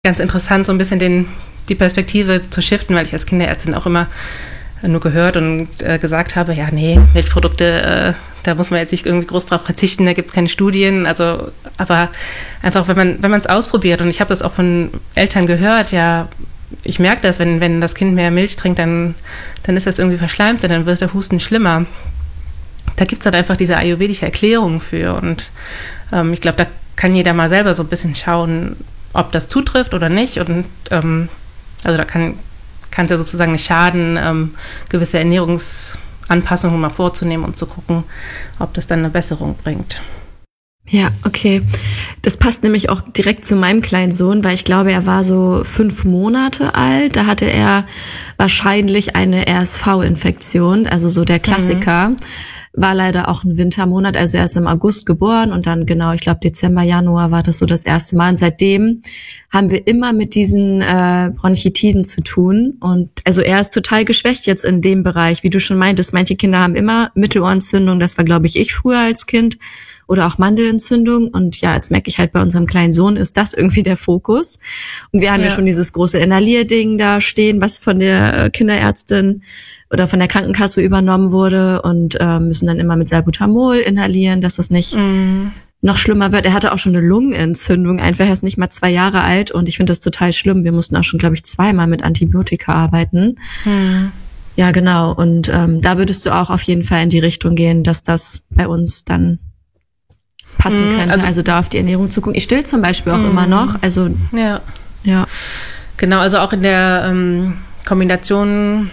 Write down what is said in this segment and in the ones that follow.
ganz interessant, so ein bisschen die Perspektive zu shiften, weil ich als Kinderärztin auch immer nur gehört und gesagt habe, ja, nee, Milchprodukte, da muss man jetzt nicht irgendwie groß drauf verzichten, da gibt es keine Studien, also, aber einfach, wenn man es ausprobiert, und ich habe das auch von Eltern gehört, ja, ich merke das, wenn das Kind mehr Milch trinkt, dann ist das irgendwie verschleimt, dann wird der Husten schlimmer. Da gibt es dann einfach diese ayurvedische Erklärung für, und ich glaube, da kann jeder mal selber so ein bisschen schauen, ob das zutrifft oder nicht, und also da kann es ja sozusagen nicht schaden, gewisse Ernährungsanpassungen mal vorzunehmen und zu gucken, ob das dann eine Besserung bringt. Ja, okay. Das passt nämlich auch direkt zu meinem kleinen Sohn, weil ich glaube, er war so 5 Monate alt. Da hatte er wahrscheinlich eine RSV-Infektion, also so der Klassiker. War leider auch ein Wintermonat, also er ist im August geboren und dann genau, ich glaube Dezember, Januar war das so das erste Mal. Und seitdem haben wir immer mit diesen Bronchitiden zu tun. Und also er ist total geschwächt jetzt in dem Bereich, wie du schon meintest. Manche Kinder haben immer Mittelohrentzündung, das war glaube ich früher als Kind, oder auch Mandelentzündung. Und ja, jetzt merke ich halt, bei unserem kleinen Sohn ist das irgendwie der Fokus. Und wir haben ja schon dieses große Inhalierding da stehen, was von der Kinderärztin oder von der Krankenkasse übernommen wurde, und müssen dann immer mit Salbutamol inhalieren, dass das nicht noch schlimmer wird. Er hatte auch schon eine Lungenentzündung, einfach er ist nicht mal 2 Jahre alt, und ich finde das total schlimm. Wir mussten auch schon, glaube ich, 2-mal mit Antibiotika arbeiten. Ja, genau. Und da würdest du auch auf jeden Fall in die Richtung gehen, dass das bei uns dann passen könnte. Also da auf die Ernährung zu gucken. Ich still zum Beispiel auch immer noch. Also ja. Genau, also auch in der Kombination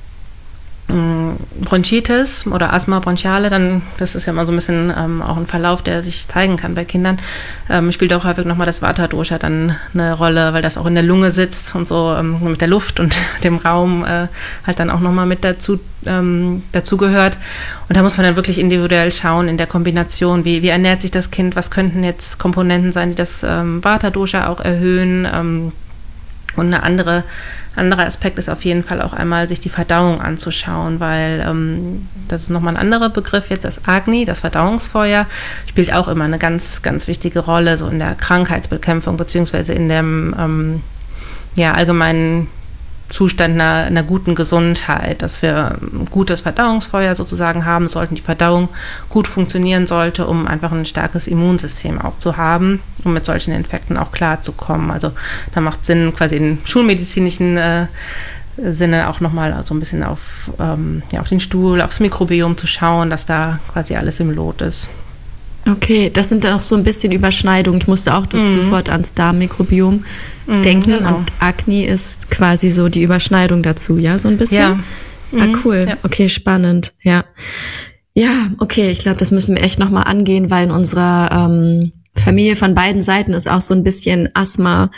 Bronchitis oder Asthma bronchiale, dann, das ist ja mal so ein bisschen auch ein Verlauf, der sich zeigen kann bei Kindern, spielt auch häufig nochmal das Vata-Dosha dann eine Rolle, weil das auch in der Lunge sitzt und so mit der Luft und dem Raum halt dann auch nochmal mit dazu gehört. Und da muss man dann wirklich individuell schauen in der Kombination, wie ernährt sich das Kind, was könnten jetzt Komponenten sein, die das Vata-Dosha auch erhöhen. Und ein anderer Aspekt ist auf jeden Fall auch einmal, sich die Verdauung anzuschauen, weil das ist nochmal ein anderer Begriff jetzt, das Agni, das Verdauungsfeuer, spielt auch immer eine ganz, ganz wichtige Rolle, so in der Krankheitsbekämpfung, beziehungsweise in dem allgemeinen Zustand einer guten Gesundheit, dass wir ein gutes Verdauungsfeuer sozusagen haben sollten, die Verdauung gut funktionieren sollte, um einfach ein starkes Immunsystem auch zu haben, um mit solchen Infekten auch klarzukommen. Also da macht es Sinn, quasi in schulmedizinischen Sinne auch nochmal so ein bisschen auf den Stuhl, aufs Mikrobiom zu schauen, dass da quasi alles im Lot ist. Okay, das sind dann auch so ein bisschen Überschneidungen. Ich musste auch sofort ans Darmmikrobiom denken, genau. Und Agni ist quasi so die Überschneidung dazu, ja, so ein bisschen? Ja. Cool. Ja. Okay, spannend, ja. Ja, okay, ich glaube, das müssen wir echt nochmal angehen, weil in unserer Familie von beiden Seiten ist auch so ein bisschen Asthma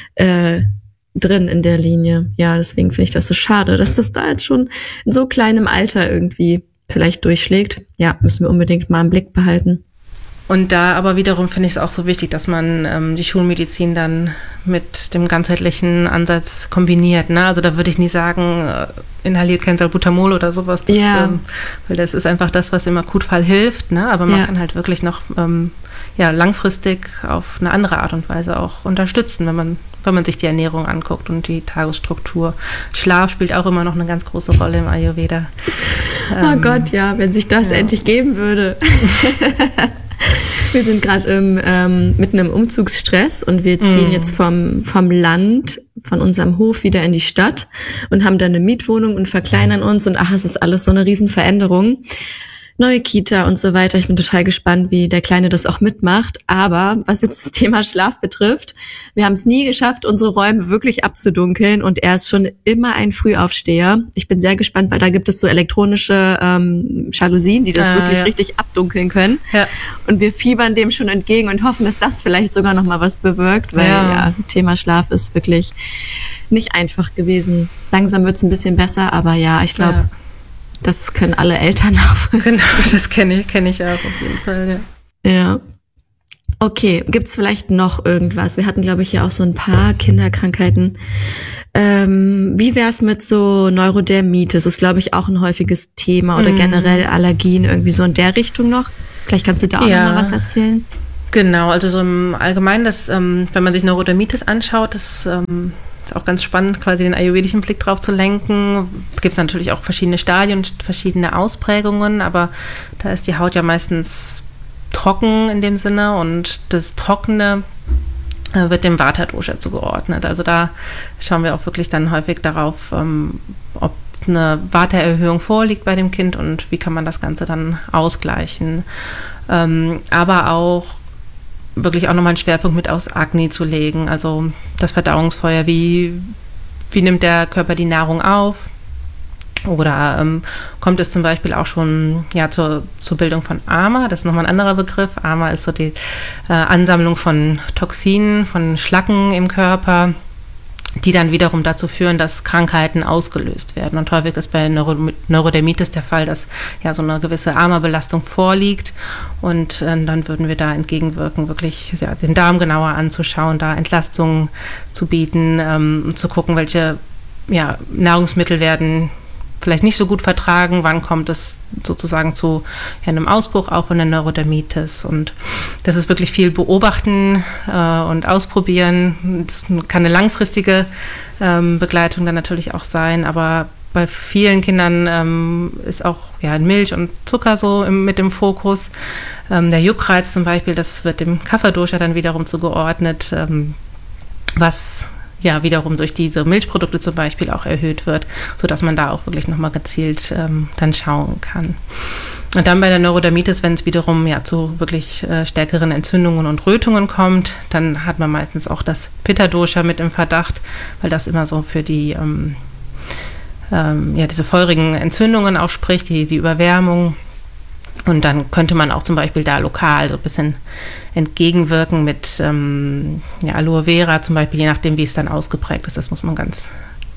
drin in der Linie. Ja, deswegen finde ich das so schade, dass das da jetzt schon in so kleinem Alter irgendwie vielleicht durchschlägt. Ja, müssen wir unbedingt mal im Blick behalten. Und da aber wiederum finde ich es auch so wichtig, dass man die Schulmedizin dann mit dem ganzheitlichen Ansatz kombiniert. Ne? Also da würde ich nie sagen, inhaliert kein Salbutamol oder sowas, weil das ist einfach das, was im Akutfall hilft. Ne? Aber man kann halt wirklich noch langfristig auf eine andere Art und Weise auch unterstützen, wenn man sich die Ernährung anguckt und die Tagesstruktur. Schlaf spielt auch immer noch eine ganz große Rolle im Ayurveda. Oh Gott, ja, wenn sich das endlich geben würde. Wir sind gerade mitten im Umzugsstress und wir ziehen jetzt vom Land, von unserem Hof wieder in die Stadt und haben dann eine Mietwohnung und verkleinern uns, und es ist alles so eine Riesenveränderung. Neue Kita und so weiter. Ich bin total gespannt, wie der Kleine das auch mitmacht. Aber was jetzt das Thema Schlaf betrifft, wir haben es nie geschafft, unsere Räume wirklich abzudunkeln, und er ist schon immer ein Frühaufsteher. Ich bin sehr gespannt, weil da gibt es so elektronische Jalousien, die das wirklich richtig abdunkeln können. Ja. Und wir fiebern dem schon entgegen und hoffen, dass das vielleicht sogar noch mal was bewirkt, weil Thema Schlaf ist wirklich nicht einfach gewesen. Langsam wird es ein bisschen besser, aber ja, ich glaube, das können alle Eltern nachvollziehen. Genau, das kenne ich auch auf jeden Fall, ja. Okay, gibt's vielleicht noch irgendwas? Wir hatten, glaube ich, ja auch so ein paar Kinderkrankheiten. Wie wär's mit so Neurodermitis? Das ist, glaube ich, auch ein häufiges Thema, oder generell Allergien irgendwie so in der Richtung noch. Vielleicht kannst du da auch noch mal was erzählen. Genau, also so im Allgemeinen, wenn man sich Neurodermitis anschaut, das ist auch ganz spannend, quasi den ayurvedischen Blick drauf zu lenken. Es gibt natürlich auch verschiedene Stadien und verschiedene Ausprägungen, aber da ist die Haut ja meistens trocken in dem Sinne und das Trockene wird dem Vata-Dosha zugeordnet. Also da schauen wir auch wirklich dann häufig darauf, ob eine Vata-Erhöhung vorliegt bei dem Kind und wie kann man das Ganze dann ausgleichen. Aber auch wirklich auch nochmal einen Schwerpunkt mit aus Agni zu legen, also das Verdauungsfeuer, wie nimmt der Körper die Nahrung auf? Oder kommt es zum Beispiel auch schon zur Bildung von Ama, das ist nochmal ein anderer Begriff. Ama ist so die Ansammlung von Toxinen, von Schlacken im Körper, die dann wiederum dazu führen, dass Krankheiten ausgelöst werden. Und häufig ist bei Neurodermitis der Fall, dass ja so eine gewisse Ama-Belastung vorliegt. Und dann würden wir da entgegenwirken, wirklich den Darm genauer anzuschauen, da Entlastungen zu bieten, zu gucken, welche Nahrungsmittel werden vielleicht nicht so gut vertragen, wann kommt es sozusagen zu einem Ausbruch auch von der Neurodermitis. Und das ist wirklich viel beobachten und ausprobieren. Das kann eine langfristige Begleitung dann natürlich auch sein, aber bei vielen Kindern ist auch Milch und Zucker so mit dem Fokus. Der Juckreiz zum Beispiel, das wird dem Kapha-Dosha dann wiederum zugeordnet, was wiederum durch diese Milchprodukte zum Beispiel auch erhöht wird, sodass man da auch wirklich nochmal gezielt dann schauen kann. Und dann bei der Neurodermitis, wenn es wiederum zu wirklich stärkeren Entzündungen und Rötungen kommt, dann hat man meistens auch das Pitta-Dosha mit im Verdacht, weil das immer so für die diese feurigen Entzündungen auch spricht, die Überwärmung. Und dann könnte man auch zum Beispiel da lokal so ein bisschen entgegenwirken mit Aloe Vera zum Beispiel, je nachdem, wie es dann ausgeprägt ist. Das muss man ganz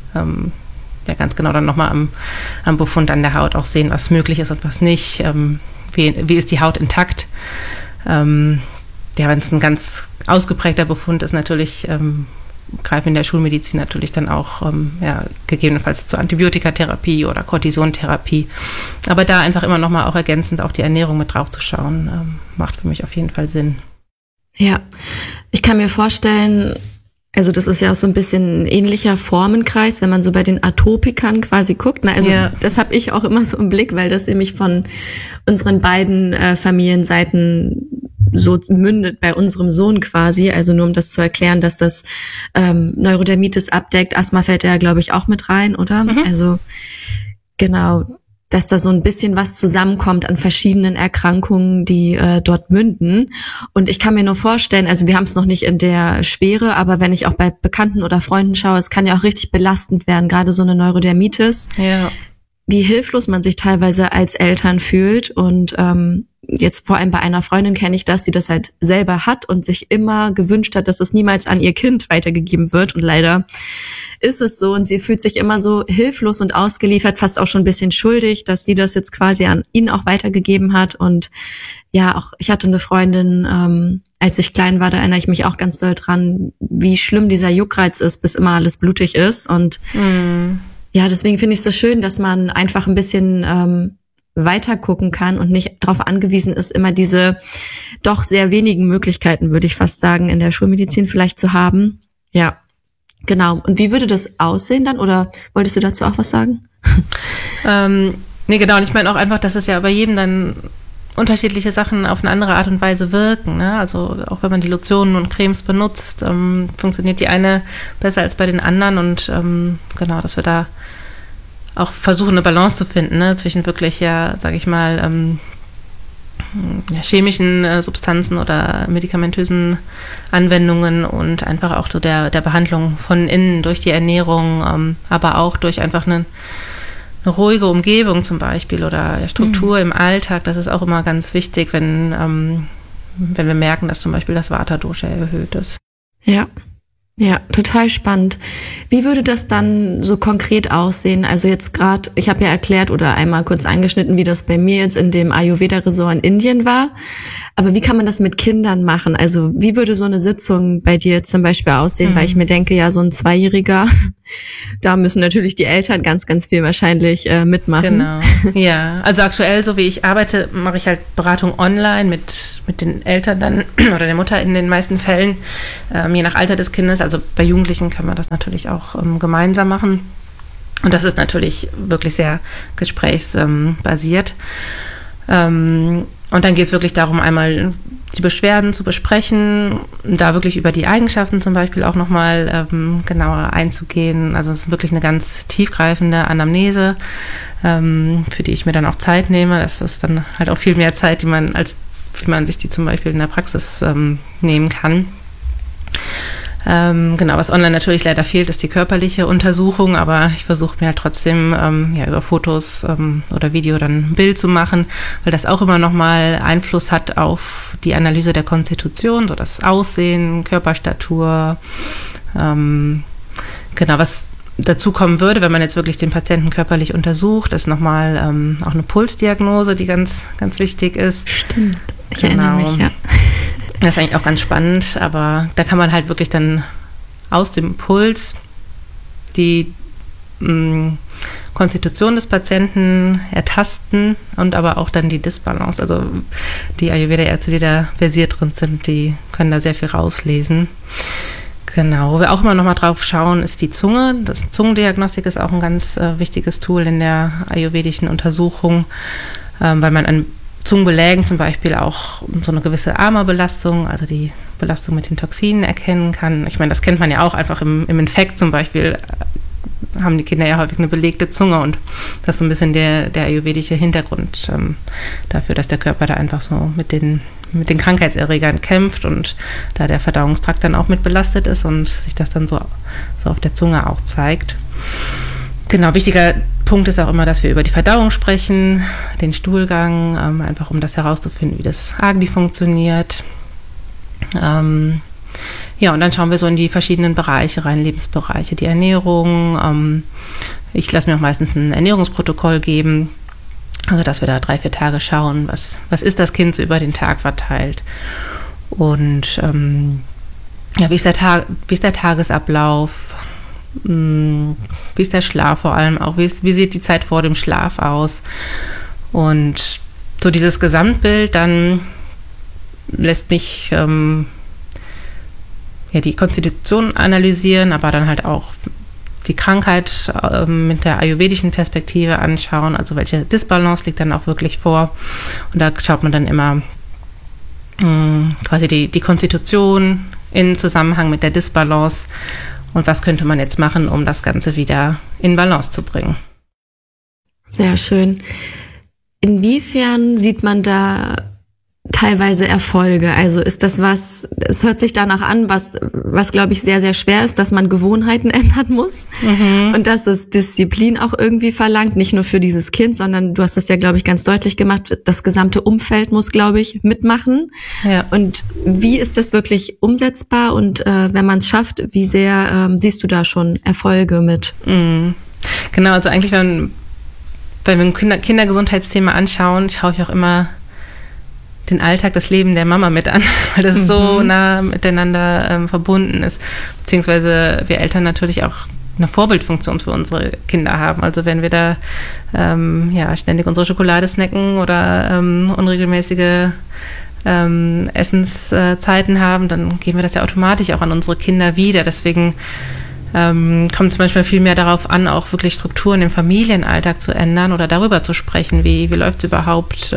genau dann nochmal am Befund an der Haut auch sehen, was möglich ist und was nicht. Wie ist die Haut intakt? Wenn es ein ganz ausgeprägter Befund ist, natürlich greifen in der Schulmedizin natürlich dann auch gegebenenfalls zur Antibiotikatherapie oder Cortisontherapie. Aber da einfach immer nochmal auch ergänzend auch die Ernährung mit drauf zu schauen, macht für mich auf jeden Fall Sinn. Ja, ich kann mir vorstellen, also das ist ja auch so ein bisschen ein ähnlicher Formenkreis, wenn man so bei den Atopikern quasi guckt. Das habe ich auch immer so im Blick, weil das nämlich von unseren beiden Familienseiten so mündet bei unserem Sohn quasi, also nur um das zu erklären, dass das Neurodermitis abdeckt. Asthma fällt ja, glaube ich, auch mit rein, oder? Mhm. Also genau, dass da so ein bisschen was zusammenkommt an verschiedenen Erkrankungen, die dort münden. Und ich kann mir nur vorstellen, also wir haben es noch nicht in der Schwere, aber wenn ich auch bei Bekannten oder Freunden schaue, es kann ja auch richtig belastend werden, gerade so eine Neurodermitis. Ja. Wie hilflos man sich teilweise als Eltern fühlt und jetzt vor allem bei einer Freundin kenne ich das, die das halt selber hat und sich immer gewünscht hat, dass es niemals an ihr Kind weitergegeben wird. Und leider ist es so und sie fühlt sich immer so hilflos und ausgeliefert, fast auch schon ein bisschen schuldig, dass sie das jetzt quasi an ihn auch weitergegeben hat. Und auch ich hatte eine Freundin, als ich klein war, da erinnere ich mich auch ganz doll dran, wie schlimm dieser Juckreiz ist, bis immer alles blutig ist. Und deswegen finde ich es so schön, dass man einfach ein bisschen weiter gucken kann und nicht darauf angewiesen ist, immer diese doch sehr wenigen Möglichkeiten, würde ich fast sagen, in der Schulmedizin vielleicht zu haben. Ja, genau. Und wie würde das aussehen dann? Oder wolltest du dazu auch was sagen? Nee, genau. Und ich meine auch einfach, dass es ja bei jedem dann unterschiedliche Sachen auf eine andere Art und Weise wirken. Ne? Also auch wenn man die Lotionen und Cremes benutzt, funktioniert die eine besser als bei den anderen. Und genau, dass wir da auch versuchen, eine Balance zu finden, ne, zwischen wirklich, sage ich mal, chemischen Substanzen oder medikamentösen Anwendungen und einfach auch so der Behandlung von innen durch die Ernährung, aber auch durch einfach eine ruhige Umgebung zum Beispiel oder Struktur im Alltag. Das ist auch immer ganz wichtig, wenn wir merken, dass zum Beispiel das Vata-Dosha erhöht ist. Ja, total spannend. Wie würde das dann so konkret aussehen? Also jetzt gerade, ich habe ja erklärt oder einmal kurz angeschnitten, wie das bei mir jetzt in dem Ayurveda-Resort in Indien war. Aber wie kann man das mit Kindern machen? Also wie würde so eine Sitzung bei dir zum Beispiel aussehen? Weil ich mir denke, so ein Zweijähriger da müssen natürlich die Eltern ganz, ganz viel wahrscheinlich mitmachen. Genau, ja. Also aktuell, so wie ich arbeite, mache ich halt Beratung online mit den Eltern dann oder der Mutter in den meisten Fällen, je nach Alter des Kindes. Also bei Jugendlichen kann man das natürlich auch gemeinsam machen. Und das ist natürlich wirklich sehr gesprächsbasiert. Und dann geht es wirklich darum, einmal die Beschwerden zu besprechen, da wirklich über die Eigenschaften zum Beispiel auch nochmal genauer einzugehen. Also es ist wirklich eine ganz tiefgreifende Anamnese, für die ich mir dann auch Zeit nehme. Das ist dann halt auch viel mehr Zeit, wie man sich die zum Beispiel in der Praxis nehmen kann. Genau, was online natürlich leider fehlt, ist die körperliche Untersuchung, aber ich versuche mir halt trotzdem über Fotos oder Video dann ein Bild zu machen, weil das auch immer nochmal Einfluss hat auf die Analyse der Konstitution, so das Aussehen, Körperstatur, genau, was dazu kommen würde, wenn man jetzt wirklich den Patienten körperlich untersucht, ist nochmal auch eine Pulsdiagnose, die ganz, ganz wichtig ist. Stimmt, ich erinnere mich, ja. Das ist eigentlich auch ganz spannend, aber da kann man halt wirklich dann aus dem Puls die Konstitution des Patienten ertasten und aber auch dann die Disbalance. Also die Ayurveda-Ärzte, die da versiert drin sind, die können da sehr viel rauslesen. Genau, wo wir auch immer noch mal drauf schauen, ist die Zunge. Das Zungendiagnostik ist auch ein ganz wichtiges Tool in der ayurvedischen Untersuchung, weil man an Zungenbelägen zum Beispiel auch so eine gewisse Ama-Belastung, also die Belastung mit den Toxinen erkennen kann. Ich meine, das kennt man ja auch einfach im Infekt zum Beispiel, haben die Kinder ja häufig eine belegte Zunge und das ist so ein bisschen der ayurvedische Hintergrund dafür, dass der Körper da einfach so mit den Krankheitserregern kämpft und da der Verdauungstrakt dann auch mit belastet ist und sich das dann so auf der Zunge auch zeigt. Genau, wichtiger Punkt ist auch immer, dass wir über die Verdauung sprechen, den Stuhlgang, einfach um das herauszufinden, wie das Agni funktioniert. Und dann schauen wir so in die verschiedenen Bereiche rein, Lebensbereiche, die Ernährung. Ich lasse mir auch meistens ein Ernährungsprotokoll geben, also dass wir da 3-4 Tage schauen, was ist das Kind so über den Tag verteilt. Und wie ist der Tagesablauf? Wie ist der Schlaf vor allem auch, wie sieht die Zeit vor dem Schlaf aus und so dieses Gesamtbild dann lässt mich die Konstitution analysieren, aber dann halt auch die Krankheit mit der ayurvedischen Perspektive anschauen, also welche Disbalance liegt dann auch wirklich vor und da schaut man dann immer quasi die Konstitution in Zusammenhang mit der Disbalance. Und was könnte man jetzt machen, um das Ganze wieder in Balance zu bringen? Sehr schön. Inwiefern sieht man da teilweise Erfolge? Also ist das es hört sich danach an, was glaube ich sehr, sehr schwer ist, dass man Gewohnheiten ändern muss und dass es Disziplin auch irgendwie verlangt, nicht nur für dieses Kind, sondern du hast das ja, glaube ich, ganz deutlich gemacht, das gesamte Umfeld muss, glaube ich, mitmachen. Ja. Und wie ist das wirklich umsetzbar und wenn man es schafft, wie sehr siehst du da schon Erfolge mit? Genau, also eigentlich, wenn wir ein Kindergesundheitsthema anschauen, schaue ich auch immer den Alltag, das Leben der Mama mit an, weil das so nah miteinander verbunden ist. Beziehungsweise wir Eltern natürlich auch eine Vorbildfunktion für unsere Kinder haben. Also wenn wir da ständig unsere Schokolade snacken oder unregelmäßige Essenszeiten haben, dann geben wir das ja automatisch auch an unsere Kinder wieder. Deswegen kommt es manchmal viel mehr darauf an, auch wirklich Strukturen im Familienalltag zu ändern oder darüber zu sprechen, wie läuft es überhaupt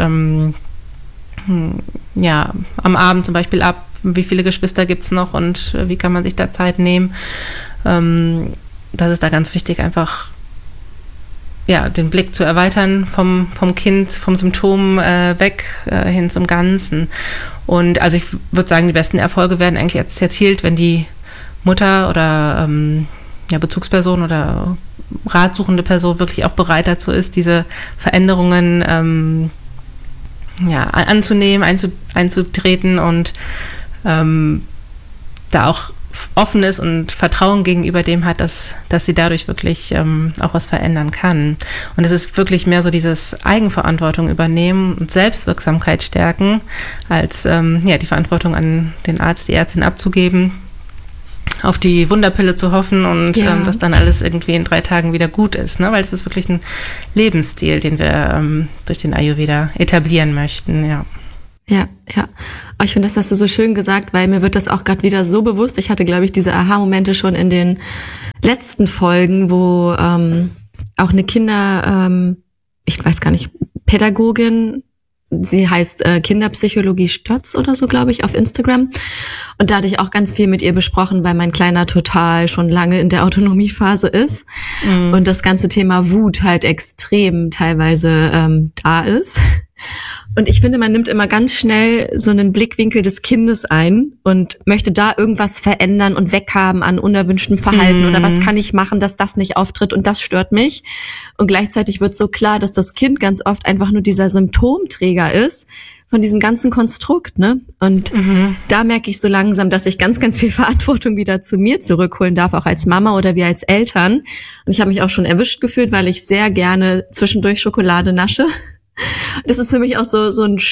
am Abend zum Beispiel ab, wie viele Geschwister gibt es noch und wie kann man sich da Zeit nehmen. Das ist da ganz wichtig, einfach den Blick zu erweitern vom Kind, vom Symptom weg hin zum Ganzen. Und also ich würde sagen, die besten Erfolge werden eigentlich erzielt, wenn die Mutter oder Bezugsperson oder ratsuchende Person wirklich auch bereit dazu ist, diese Veränderungen anzunehmen, einzutreten und da auch offen ist und Vertrauen gegenüber dem hat, dass sie dadurch wirklich auch was verändern kann. Und es ist wirklich mehr so dieses Eigenverantwortung übernehmen und Selbstwirksamkeit stärken, als die Verantwortung an den Arzt, die Ärztin abzugeben. auf die Wunderpille zu hoffen und dass dann alles irgendwie in 3 Tagen wieder gut ist, ne? Weil es ist wirklich ein Lebensstil, den wir durch den Ayurveda etablieren möchten, ja. Ja. Aber ich finde, das hast du so schön gesagt, weil mir wird das auch gerade wieder so bewusst. Ich hatte, glaube ich, diese Aha-Momente schon in den letzten Folgen, wo auch eine ich weiß gar nicht, Pädagogin, sie heißt Kinderpsychologie Stotz oder so, glaube ich, auf Instagram. Und da hatte ich auch ganz viel mit ihr besprochen, weil mein Kleiner total schon lange in der Autonomiephase ist und das ganze Thema Wut halt extrem teilweise da ist. Und ich finde, man nimmt immer ganz schnell so einen Blickwinkel des Kindes ein und möchte da irgendwas verändern und weghaben an unerwünschtem Verhalten oder was kann ich machen, dass das nicht auftritt und das stört mich. Und gleichzeitig wird so klar, dass das Kind ganz oft einfach nur dieser Symptomträger ist von diesem ganzen Konstrukt, ne? Und da merke ich so langsam, dass ich ganz, ganz viel Verantwortung wieder zu mir zurückholen darf, auch als Mama oder wir als Eltern. Und ich habe mich auch schon erwischt gefühlt, weil ich sehr gerne zwischendurch Schokolade nasche. Das ist für mich auch so ein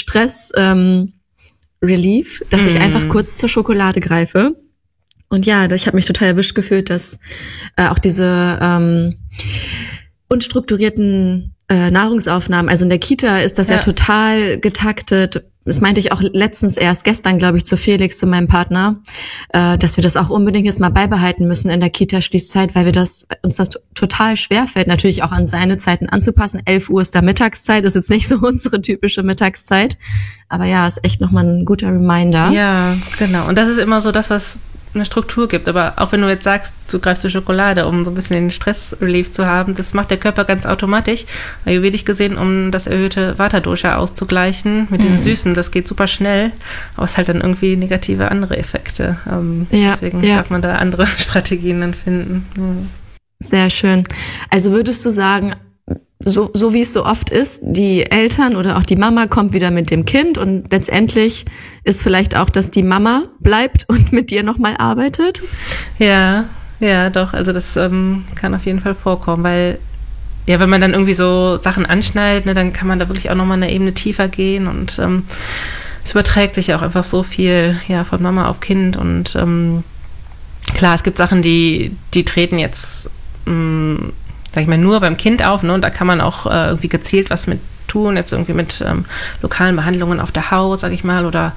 Stress-Relief, dass ich einfach kurz zur Schokolade greife. Und ja, ich habe mich total erwischt gefühlt, dass auch diese unstrukturierten Nahrungsaufnahmen, also in der Kita ist das ja total getaktet. Das meinte ich auch letztens erst, gestern, glaube ich, zu Felix, zu meinem Partner, dass wir das auch unbedingt jetzt mal beibehalten müssen in der Kita-Schließzeit, weil uns das total schwerfällt, natürlich auch an seine Zeiten anzupassen. 11 Uhr ist da Mittagszeit, ist jetzt nicht so unsere typische Mittagszeit. Aber ja, ist echt nochmal ein guter Reminder. Ja, genau. Und das ist immer so das, was eine Struktur gibt. Aber auch wenn du jetzt sagst, du greifst zur Schokolade, um so ein bisschen den Stressrelief zu haben, das macht der Körper ganz automatisch, ayurvedisch gesehen, um das erhöhte Vata-Dosha auszugleichen mit dem Süßen. Das geht super schnell, aber es hat dann irgendwie negative andere Effekte. Deswegen darf man da andere Strategien dann finden. Sehr schön. Also würdest du sagen, so wie es so oft ist, die Eltern oder auch die Mama kommt wieder mit dem Kind und letztendlich ist vielleicht auch, dass die Mama bleibt und mit dir nochmal arbeitet? Ja, doch. Also das kann auf jeden Fall vorkommen, weil wenn man dann irgendwie so Sachen anschneidet, ne, dann kann man da wirklich auch nochmal eine Ebene tiefer gehen und es überträgt sich ja auch einfach so viel von Mama auf Kind und klar, es gibt Sachen, die treten jetzt sag ich mal, nur beim Kind auf, ne? Und da kann man auch irgendwie gezielt was mit tun, jetzt irgendwie mit lokalen Behandlungen auf der Haut, sag ich mal, oder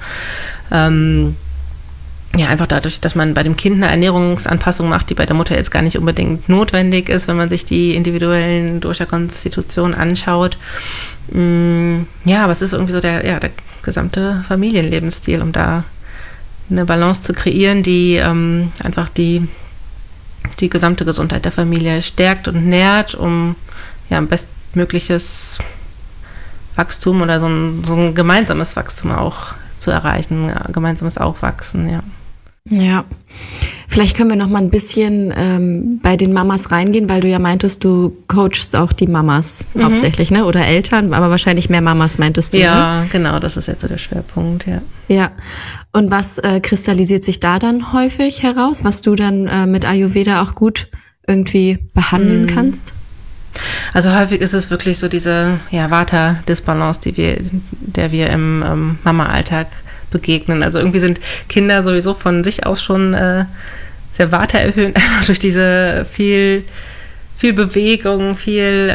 einfach dadurch, dass man bei dem Kind eine Ernährungsanpassung macht, die bei der Mutter jetzt gar nicht unbedingt notwendig ist, wenn man sich die individuellen Dosha-Konstitutionen anschaut. Aber es ist irgendwie so der gesamte Familienlebensstil, um da eine Balance zu kreieren, die einfach die gesamte Gesundheit der Familie stärkt und nährt, um ein bestmögliches Wachstum oder so ein gemeinsames Wachstum auch zu erreichen, gemeinsames Aufwachsen, Ja, vielleicht können wir noch mal ein bisschen bei den Mamas reingehen, weil du ja meintest, du coachst auch die Mamas hauptsächlich, ne? Oder Eltern, aber wahrscheinlich mehr Mamas meintest du, ja, ne? Genau, das ist jetzt so der Schwerpunkt, Ja, und was kristallisiert sich da dann häufig heraus, was du dann mit Ayurveda auch gut irgendwie behandeln kannst? Also häufig ist es wirklich so diese Vata-Disbalance, der wir im Mama-Alltag begegnen. Also irgendwie sind Kinder sowieso von sich aus schon sehr Vata erhöht, einfach durch diese viel Bewegung, viel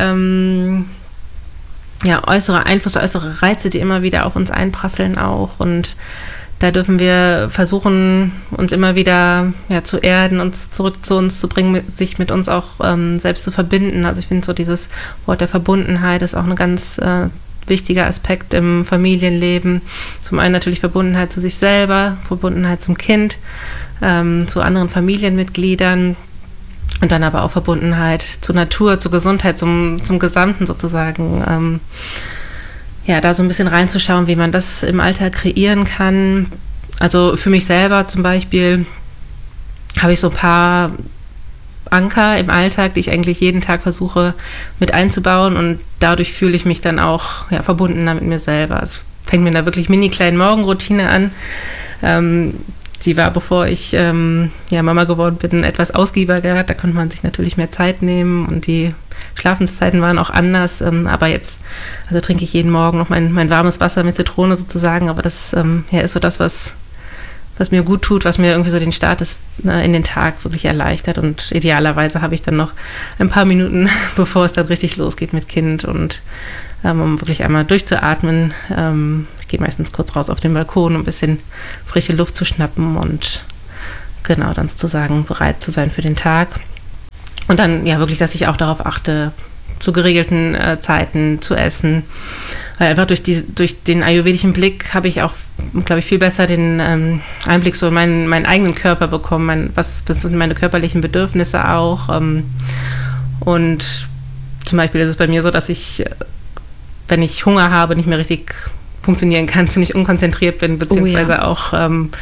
äußere Einflüsse, äußere Reize, die immer wieder auf uns einprasseln auch. Und da dürfen wir versuchen, uns immer wieder zu erden, uns zurück zu uns zu bringen, sich mit uns auch selbst zu verbinden. Also ich finde so dieses Wort der Verbundenheit ist auch ein ganz wichtiger Aspekt im Familienleben. Zum einen natürlich Verbundenheit zu sich selber, Verbundenheit zum Kind, zu anderen Familienmitgliedern und dann aber auch Verbundenheit zur Natur, zur Gesundheit, zum Gesamten sozusagen. Da so ein bisschen reinzuschauen, wie man das im Alltag kreieren kann. Also für mich selber zum Beispiel habe ich so ein paar Anker im Alltag, die ich eigentlich jeden Tag versuche mit einzubauen und dadurch fühle ich mich dann auch verbundener mit mir selber. Es fängt mit einer wirklich mini kleinen Morgenroutine an. Sie war, bevor ich Mama geworden bin, etwas ausgiebiger. Da konnte man sich natürlich mehr Zeit nehmen und die Schlafenszeiten waren auch anders. Aber jetzt trinke ich jeden Morgen noch mein warmes Wasser mit Zitrone sozusagen. Aber das ist so das, was was mir gut tut, was mir irgendwie so den Start in den Tag wirklich erleichtert. Und idealerweise habe ich dann noch ein paar Minuten, bevor es dann richtig losgeht mit Kind und um wirklich einmal durchzuatmen. Ich gehe meistens kurz raus auf den Balkon, um ein bisschen frische Luft zu schnappen und genau dann sozusagen bereit zu sein für den Tag. Und dann ja wirklich, dass ich auch darauf achte, zu geregelten Zeiten zu essen. Weil einfach durch den ayurvedischen Blick habe ich auch, glaube ich, viel besser den Einblick so in meinen eigenen Körper bekommen. Was sind meine körperlichen Bedürfnisse auch. Und zum Beispiel ist es bei mir so, dass ich, wenn ich Hunger habe, nicht mehr richtig funktionieren kann, ziemlich unkonzentriert bin, beziehungsweise auch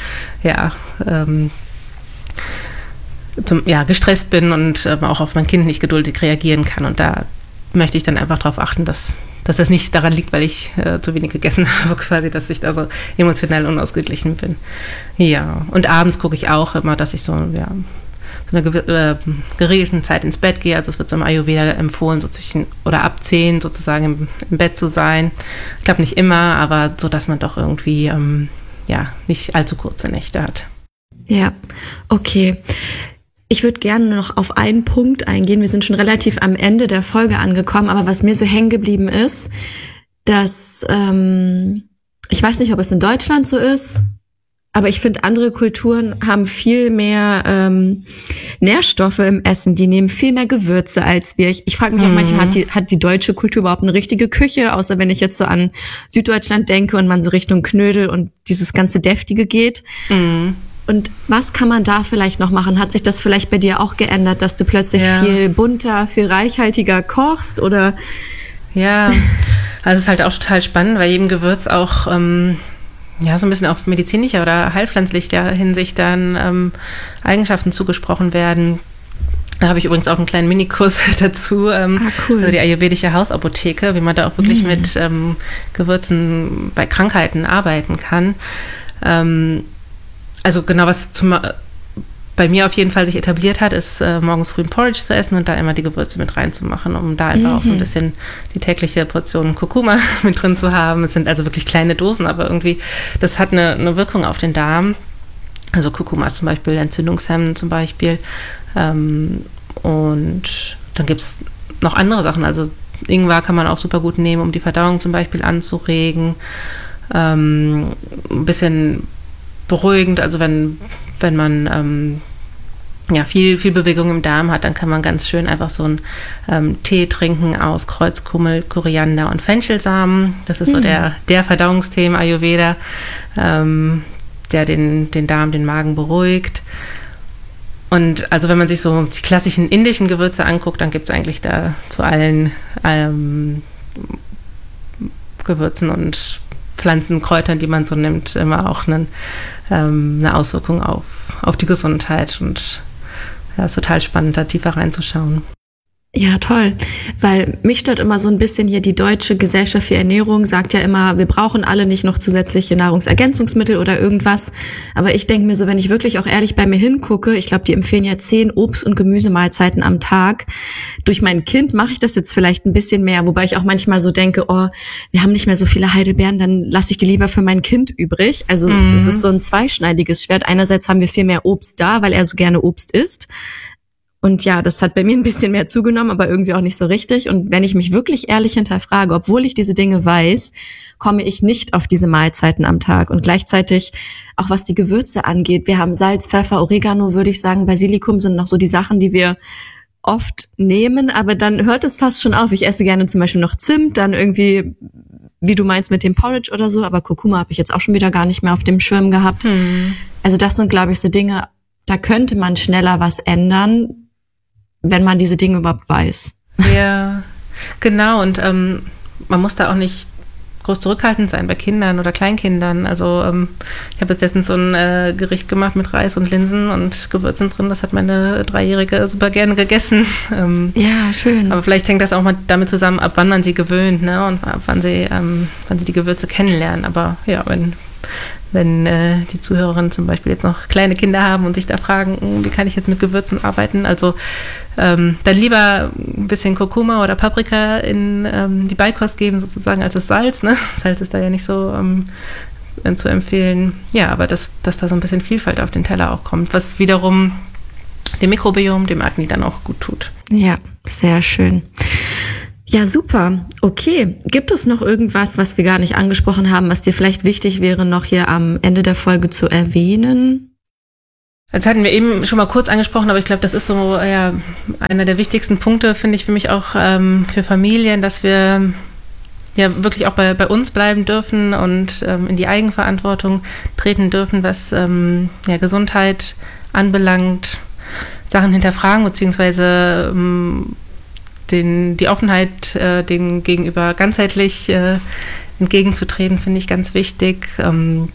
gestresst bin und auch auf mein Kind nicht geduldig reagieren kann. Und da möchte ich dann einfach darauf achten, dass das nicht daran liegt, weil ich zu wenig gegessen habe, quasi, dass ich da so emotional unausgeglichen bin. Ja, und abends gucke ich auch immer, dass ich so eine geregelten Zeit ins Bett gehe. Also es wird so im Ayurveda empfohlen, so oder ab 10 sozusagen im Bett zu sein. Ich glaube nicht immer, aber so, dass man doch irgendwie nicht allzu kurze Nächte hat. Ja, okay. Ich würde gerne noch auf einen Punkt eingehen. Wir sind schon relativ am Ende der Folge angekommen, aber was mir so hängen geblieben ist, dass, ich weiß nicht, ob es in Deutschland so ist, aber ich finde, andere Kulturen haben viel mehr Nährstoffe im Essen. Die nehmen viel mehr Gewürze als wir. Ich frage mich auch manchmal, hat die deutsche Kultur überhaupt eine richtige Küche? Außer wenn ich jetzt so an Süddeutschland denke und man so Richtung Knödel und dieses ganze Deftige geht. Und was kann man da vielleicht noch machen? Hat sich das vielleicht bei dir auch geändert, dass du plötzlich viel bunter, viel reichhaltiger kochst? Oder? Ja, also es ist halt auch total spannend, weil jedem Gewürz auch so ein bisschen auf medizinischer oder heilpflanzlicher Hinsicht dann Eigenschaften zugesprochen werden. Da habe ich übrigens auch einen kleinen Minikurs dazu, cool. Also die ayurvedische Hausapotheke, wie man da auch wirklich mit Gewürzen bei Krankheiten arbeiten kann. Also genau, was bei mir auf jeden Fall sich etabliert hat, ist morgens früh ein Porridge zu essen und da immer die Gewürze mit reinzumachen, um da einfach auch so ein bisschen die tägliche Portion Kurkuma mit drin zu haben. Es sind also wirklich kleine Dosen, aber irgendwie, das hat eine Wirkung auf den Darm. Also Kurkuma ist zum Beispiel entzündungshemmend zum Beispiel. Und dann gibt es noch andere Sachen. Also Ingwer kann man auch super gut nehmen, um die Verdauung zum Beispiel anzuregen. Ein bisschen beruhigend, also wenn man viel Bewegung im Darm hat, dann kann man ganz schön einfach so einen Tee trinken aus Kreuzkümmel, Koriander und Fenchelsamen. Das ist so der Verdauungstee im Ayurveda, der den Darm, den Magen beruhigt. Und also wenn man sich so die klassischen indischen Gewürze anguckt, dann gibt es eigentlich da zu allen Gewürzen und Pflanzen, Kräutern, die man so nimmt, immer auch eine Auswirkung auf die Gesundheit. Und ja, ist total spannend, da tiefer reinzuschauen. Ja, toll. Weil mich stört immer so ein bisschen hier, die Deutsche Gesellschaft für Ernährung sagt ja immer, wir brauchen alle nicht noch zusätzliche Nahrungsergänzungsmittel oder irgendwas. Aber ich denke mir so, wenn ich wirklich auch ehrlich bei mir hingucke, ich glaube, die empfehlen ja 10 Obst- und Gemüsemahlzeiten am Tag. Durch mein Kind mache ich das jetzt vielleicht ein bisschen mehr, wobei ich auch manchmal so denke, wir haben nicht mehr so viele Heidelbeeren, dann lasse ich die lieber für mein Kind übrig. Also es ist so ein zweischneidiges Schwert. Einerseits haben wir viel mehr Obst da, weil er so gerne Obst isst. Und ja, das hat bei mir ein bisschen mehr zugenommen, aber irgendwie auch nicht so richtig. Und wenn ich mich wirklich ehrlich hinterfrage, obwohl ich diese Dinge weiß, komme ich nicht auf diese Mahlzeiten am Tag. Und gleichzeitig, auch was die Gewürze angeht, wir haben Salz, Pfeffer, Oregano, würde ich sagen, Basilikum sind noch so die Sachen, die wir oft nehmen. Aber dann hört es fast schon auf. Ich esse gerne zum Beispiel noch Zimt, dann irgendwie, wie du meinst, mit dem Porridge oder so. Aber Kurkuma habe ich jetzt auch schon wieder gar nicht mehr auf dem Schirm gehabt. Also das sind, glaube ich, so Dinge, da könnte man schneller was ändern, wenn man diese Dinge überhaupt weiß. Ja, genau. Und man muss da auch nicht groß zurückhaltend sein bei Kindern oder Kleinkindern. Also ich habe jetzt letztens so ein Gericht gemacht mit Reis und Linsen und Gewürzen drin. Das hat meine 3-Jährige super gerne gegessen. Ja, schön. Aber vielleicht hängt das auch mal damit zusammen, ab wann man sie gewöhnt, ne? Und ab wann sie die Gewürze kennenlernen. Aber ja, wenn die Zuhörerinnen zum Beispiel jetzt noch kleine Kinder haben und sich da fragen, wie kann ich jetzt mit Gewürzen arbeiten, also dann lieber ein bisschen Kurkuma oder Paprika in die Beikost geben sozusagen als das Salz, ne? Salz ist da ja nicht so zu empfehlen. Ja, aber dass da so ein bisschen Vielfalt auf den Teller auch kommt, was wiederum dem Mikrobiom, dem Akne dann auch gut tut. Ja, sehr schön. Ja, super. Okay. Gibt es noch irgendwas, was wir gar nicht angesprochen haben, was dir vielleicht wichtig wäre, noch hier am Ende der Folge zu erwähnen? Das hatten wir eben schon mal kurz angesprochen, aber ich glaube, das ist so einer der wichtigsten Punkte, finde ich, für mich auch für Familien, dass wir ja wirklich auch bei uns bleiben dürfen und in die Eigenverantwortung treten dürfen, was Gesundheit anbelangt, Sachen hinterfragen, beziehungsweise die Offenheit denen gegenüber ganzheitlich entgegenzutreten, finde ich ganz wichtig. Und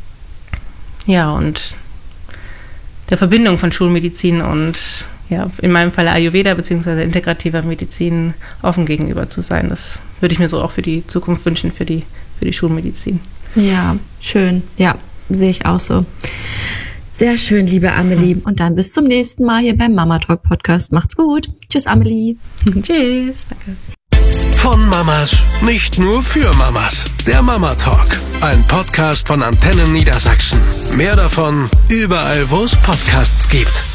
der Verbindung von Schulmedizin und in meinem Fall Ayurveda bzw. integrativer Medizin offen gegenüber zu sein. Das würde ich mir so auch für die Zukunft wünschen, für die Schulmedizin. Ja, schön. Ja, sehe ich auch so. Sehr schön, liebe Amelie. Und dann bis zum nächsten Mal hier beim Mama Talk Podcast. Macht's gut. Tschüss, Amelie. Tschüss. Danke. Von Mamas, nicht nur für Mamas. Der Mama Talk, ein Podcast von Antennen Niedersachsen. Mehr davon überall, wo es Podcasts gibt.